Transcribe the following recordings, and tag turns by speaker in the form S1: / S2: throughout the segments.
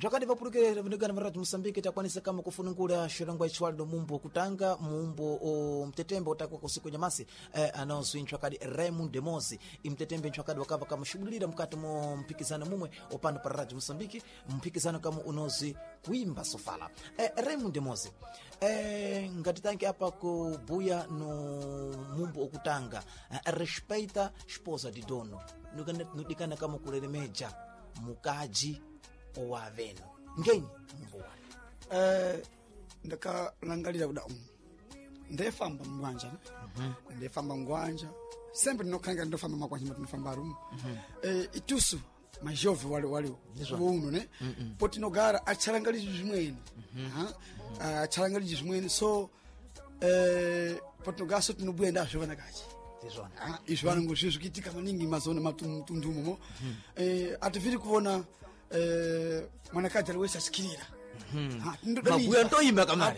S1: Njokati vapulukire vindigana varati Mosambiki takwanisa kama kufunungula shirangwa ichwaldo mumbo kutanga mumbo o mtetembe utakwa kusiku nyamasi anonso inchwakadi Raymond Mozi imtetembe inchwakadi wakava kama shughulira mkati mo mpikizano mumwe opano para Radio Mosambiki mpikizano kama unozi kuimba sofala Raymond Mozi ngati tanki apa kubuya no mumbo okutanga respeita esposa di dono nudikana kama kuleremeja mukaji owaveno ngeni mumbo
S2: ndakalangalira kuda ndefamba mngwanja ndefamba mngwanja sempre ndinokhanga ndofamba makwanja matinofamba rumu itusu majove wale uno ne potinogara achalangalira zvimweni achalangalira zvimweni so potinogara tinobwenda zvovana kachi izvo vanongo zvikitika maningi mazona matundumo ativiri kuona mwanakadzi ali wese asikirira
S1: mabuya ntoimba kamari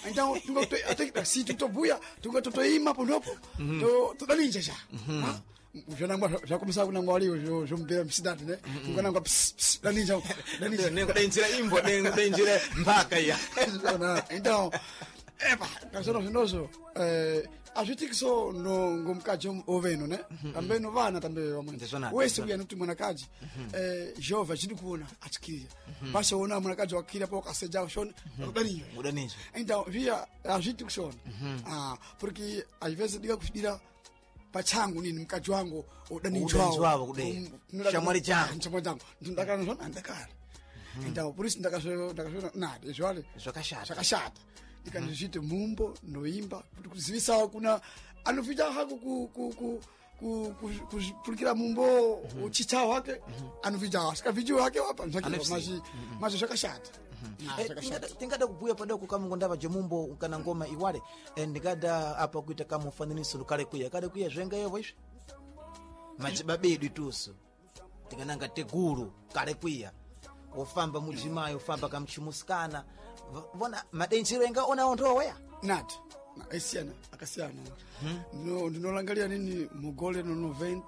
S2: si tutobuya tungatotoima ponopo todalinja cha zvanangwa zvakomesa kunangwa waliwo zvombera msidati ne kunganangwa dalinja
S1: nengodenjira imbo nengodenjira mpaka iya
S2: então epa kazono zvinozo azvitikiso ngomukadzi oveno ne ambeno vana tambe vamwe wese uya noti mwanakadzi Jehova chidi kuona atsikirira basi ona mwanakadzi wakira po kaseja shone
S1: udanizo
S2: então via azvitikiso porque às vezes diga kufidira pachangu nini mukadzi wangu
S1: udanizo kudai shamwali changu
S2: ndakana zvona ndakara então por isso ndakazvona nade zvale zvakashata ndikandizvite mumbo noimba kuti kuzivisawo kuna anofita hako kupulikira mumbo uchichawo wake anofita asikavijiwo wake wapa mazi zvakashata
S1: tingada kubuya padoko kama ngondava jemumbo kana ngoma iwale ndikada apa kuita kama ufananiso lukale kuya zvenga yevo izvi machibabedu tuso tikananga teguru kale kuya ofamba mudzimayo ofamba kamchimusikana vona madenjero enga ona ondoweya
S2: nati esiyana akasiyana ndinolangalia nini mugole no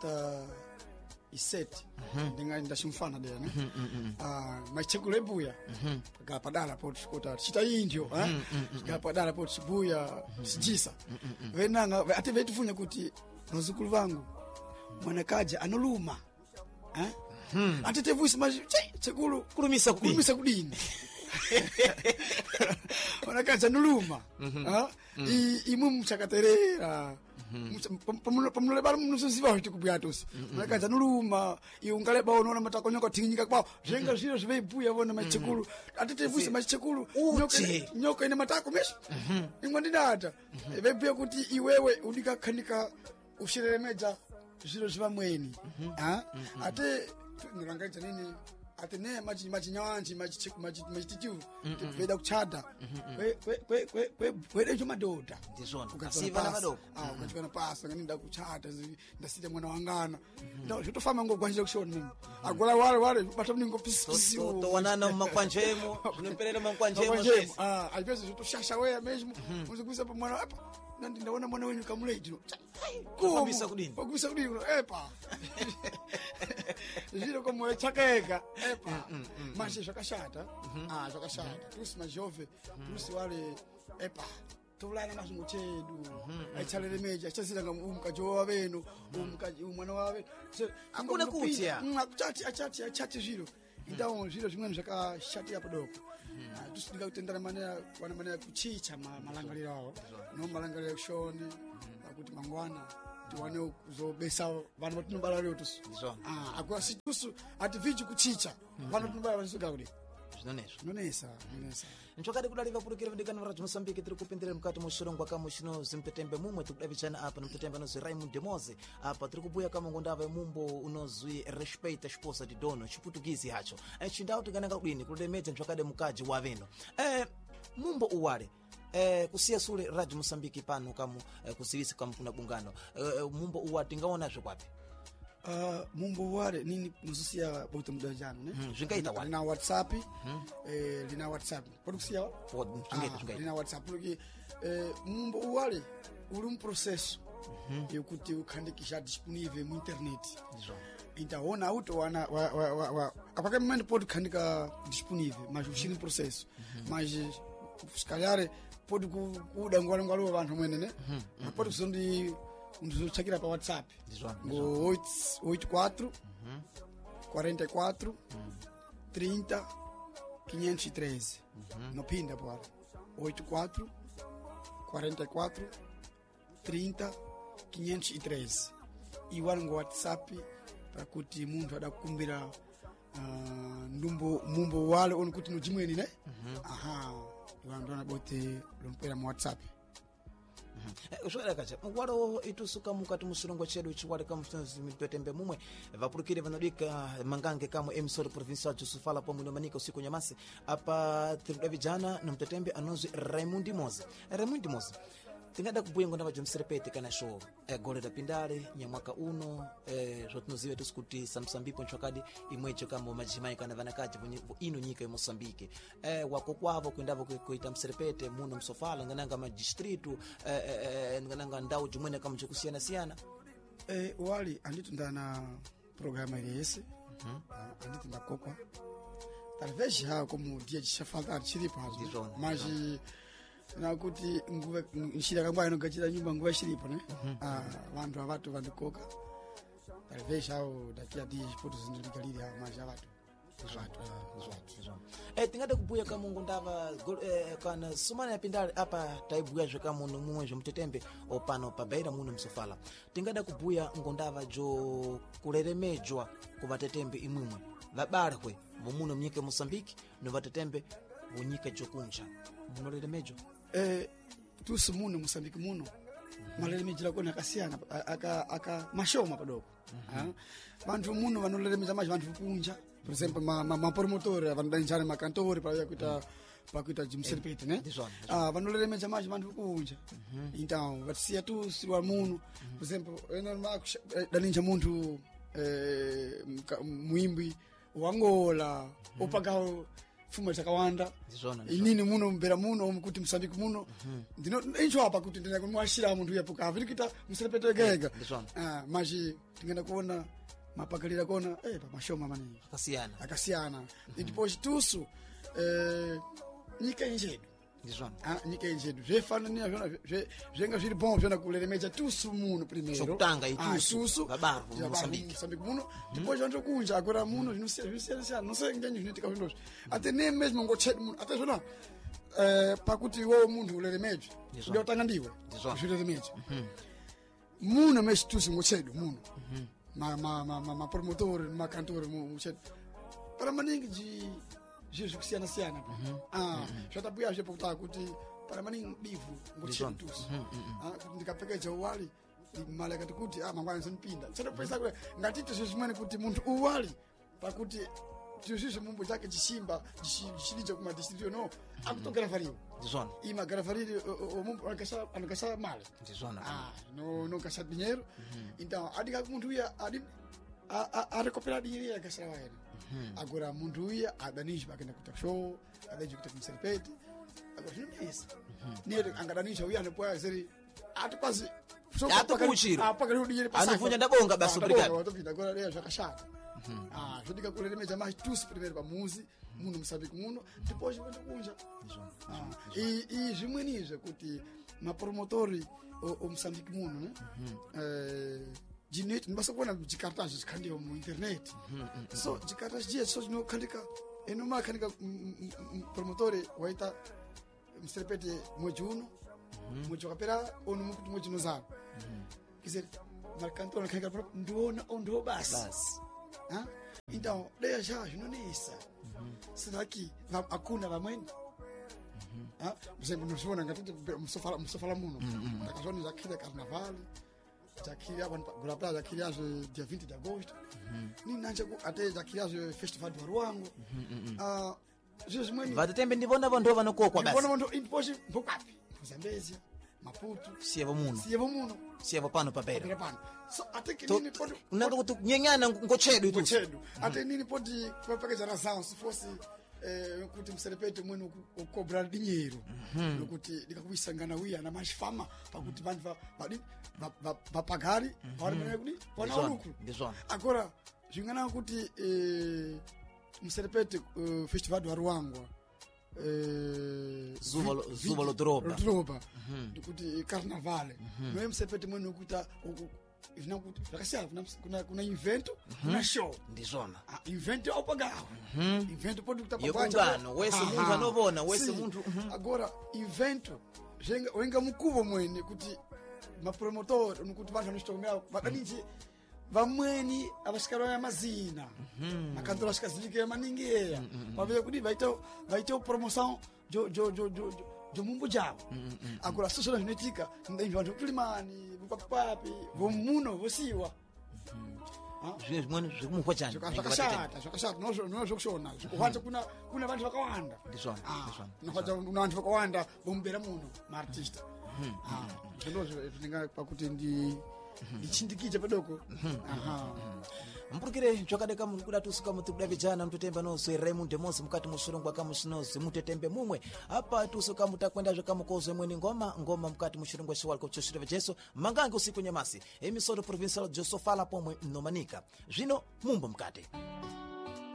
S2: 97 ndachimfana dera ne machekulebuya padala poti kota chita indio padala poti chibuya sijisa venanga ati vetufunya kuti nozukulu vangu mwanakadzi anoluma ati tevuisi maji chekulu
S1: kulumisa
S2: kudini mwanakadzi anoluma imwe muchakaterera pamunoleba munoziva kuti kubwera tosi mwanakadzi anoluma iwe ungaleba unoona matakonyoka tinginyika kwawo zvenga zviro zveibhuya vona machekulu atitevuise machekulu nyoka ine matako mesha imwe ndinata veibhuya kuti iwewe udikakhanika ushireremeja zviro zvivamweni ate norangaidza nini ati ne machinyawanji machititiu veda kuchada kwede chomadhodha ukachikana pasa ngani nda kuchada ndasita mwana wangana zvotofamba ngogwanjira kushona mimi agola wale bata mningo pisi
S1: towanana mumakwanjemo zvinoperera mumakwanjemo
S2: aipese zvotoshasha weya mesmo muzikuisa pa mwana apa ndaona mwana wenyu kamuleiti
S1: kumisa kudini
S2: epa zviro komoyo chakeka epa mashe zvakashata tusi majove tusi wale epa tolana mazungu chedu aichalere meja achaziranga umukadzi waveno umwana wave
S1: akuna kutya
S2: achati zviro então zviro zvimweni zvakashatira padoko tusidika kutendera wana manera kuchicha malangaliro awo no malangaliro kushoni akuti mangwana tiwane kuzobesa vanhu vatinobala leo tusu akwa situsu ati viji kuchicha vanhu vatinobala vasuka kudi nonesa
S1: nchokadi kudaliva pulukira vidikana Radio Mosambiki tiri kupindira mukati mushirongwa kama shino zimtetembe mumwe tikudavichana apa mtetembe nozi Raymond Mozi apa tiri kubuya kama ngondava mumbo unozwi respeita esposa di dono chiputugizi hacho chindau tikananga kudini kulemedza nchokadi mukaji waveno mumbo uwale kusiya sule Radio Mosambiki pano kama kusiwisi kama kuna bungano mumbo uwa tingaonazve kwapi
S2: mumbo wale nini nususia bote muda jano ne
S1: zvingaita wale
S2: lina WhatsApp lina WhatsApp production lina WhatsApp luki mumbo wale uli un processo yokuti ukhandikisha disponível mu internet então ona auto wana a qualquer momento pode ficar disponível, mas o em processo. Mas se calhar pode cuidar agora um abantu mwene, né? Pode usar chegar para WhatsApp. 84 44 30 513. No pinda por 84 44 30 513. Igual no WhatsApp para kuti muntu adakumbira mumbo wale on kuti no jimweni, né? Ndo bote lompera mu WhatsApp.
S1: Ushwera kacha walo itusuka mukati musulongo chedu chiwale kama mpetembe mumwe vapurukire vanodika mangange kama emisori provincial Jusufala pa muno manika usiku nyamasi apa tribu vijana na mtetembe anozi Raymond Mozi tingada kubuya ngondava jomserepete kana show gole da pindale nyamwaka uno zotinoziwe tusikuti samsambipo nchwakadi imwecho kama majimai kana vanakaji ino nyika ya Mosambike wako kwavo kuendavo kuita mserepete muno msofala ngananga majistritu ngananga ndau jumwene kama chikusiana
S2: wali anditu ndana programa ile yese anditu ndakokwa talvez hao como dia de chafalta chiripa mas na kuti nguve nshira kamba inogachira nyumba nguve shiripo ne vantu avatu vandikoka talvez hao dakia dia poto zindikalili hao maja vatu
S1: tingada kubuya kama ngondava kana sumana yapindale apa taibuya zvoka muno mumwe zvomutetembe opano pabeira muno msofala tingada kubuya ngondava jo kuleremejwa kuvatetembe imwimwe vabarwe vomuno mnyika Mosambiki no vatetembe vonyika jokunja munoleremejwa
S2: tusi muno Mosambiki muno malelemejira kona akasiyana aka mashoma padoko vantu muno vanoleremeja maji vantu kunja. Por exemplo, ma promotora vanodanjana makantori para kuita jimserpete, né? Vanoleremeja mais vantu kunja. Então, vatisia tu sirwa muno. Por exemplo, normal daninja muntu muimbi o Angola o pagao fuma chakawanda inini muno mbera muno kuti Msambiki muno ndino incho apa kuti ndina kumwashira muntu yapuka virikita mserpete gega mas tingenda kuona mapakalira kona pa mashoma mani akasiana e depois tuso nyika injedu nyika injedu zvefana ni azvona zvenga zviri bom zvona kuleremeja tuso muno primeiro
S1: chokutanga ituso babarvo
S2: Mosambiki muno depois vantu kunja agora muno zvinosiyana não sei ngenye zvinoitika zvindozvo até nem mesmo ngochedu muno até zvona pakuti wo muntu uleremeja ndio tanga ndiwe zvileremeja muno mesh tuso ngochedu muno ma promotor ma cantor muchedu para maningi Jesus kusiana já tá buia já para kuti para maningi bivu ngochedu tuso kuti ndikapekeja uwali malaka kuti mangwana sinipinda sasa pesa kule ngatito zimene kuti muntu uwali pakuti tuzishe mumbo chake chishimba chilicho kuma district no akutokera fario
S1: ndizona
S2: ima garafario mumbo anakasa male
S1: ndizona
S2: no kasa dinheiro então adiga muntu uya a recuperar dinheiro akasa waena agora muntu uya adanisha bakenda kuta show adaje kuta kumserpete agora não isso nele angadanisha uya anapoa zeri atupazi
S1: atukuchiro
S2: apaka dinheiro passa
S1: anafunja ndabonga basi obrigado
S2: watopinda agora leo zvakashata zvodika kuleremeja mais tusi primeiro pamuzi muno Msambiki muno depois vende kunja e zvimwenizve kuti mapromotori o Msambiki muno né dinheiro não basta kuona dzikartazi zikhandiwa mu internet so dzikartazi dia so zvinokhandika enoma khandika promotori waita mserpete mwezi uno mwezi wakapera ono mukuti mwezi nozaro kizer marcantor khandika ndo basi então leia já zvinonesa seraki akuna vamweni por exemplo nozviona ngatiti musofala muno takazvona zakira carnaval zakira gulapla zakira dia 20 de agosto ninanje até zakira festival do Ruango zvezimweni
S1: vatetembe ndivona vantu vanokokwa basi
S2: ndivona vantu imposhi mbokapi Zambezia Maputo
S1: sievo muno sievo pano papera
S2: pano so até que nini pode
S1: unanga kuti nyenyana ngochedu itu
S2: até nini pode papakeja razão se fosse kuti mserepete mwenu ukobra dinheiro nokuti ndikakuisangana uya na mais fama pakuti vantu vapagari vari kuti vona lucro agora zvingana kuti mserepete festival wa Ruangwa
S1: zuva lodoroba
S2: ndikuti carnaval noye mserepete mwene ukuta vinakuti zvakasiyana kuna event kuna show
S1: ndizvona
S2: event opagawa event podi kutapa
S1: yokungano wese muntu anovona wese muntu
S2: agora event wenga mukuvo mwene kuti mapromotor nokuti vanhu vanochitomera vakaninji vamweni avasikaroya mazina makantora asikazivike maningeya vaveye kuti vaite promotion jo mumbo javo agora sosona zvinoitika ndainzva vanhu vokulimani vopapapi vomuno vosiwa
S1: zvimweni zvekumuhwa chani
S2: zvakashata nozvokushona zvikuhwacha kuna vanhu vakawanda nohwacha kuna vanhu vakawanda vomubera muno maartista zvindozvo pakuti ndichindikije padoko
S1: mpurukire zvakadeka munhu kuda tusuka mutukuda vijana mutotemba nozo Raymond Demosi mukati mushurungwa kamushinozi mutetembe mumwe apa tusuka mutakwenda zvakamukozo imweni ngoma mukati mushurungwa shiwalko choshireva Jesu mangange usiku nyamasi emisodo provincial Josofala pomwe mnomanika zvino mumbo mukati